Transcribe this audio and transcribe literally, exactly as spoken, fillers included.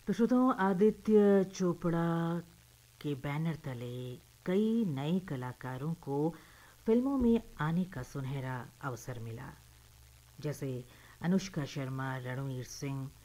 तो श्रोताओं, आदित्य चोपड़ा के बैनर तले कई नए कलाकारों को फिल्मों में आने का सुनहरा अवसर मिला, जैसे अनुष्का शर्मा, रणवीर सिंह,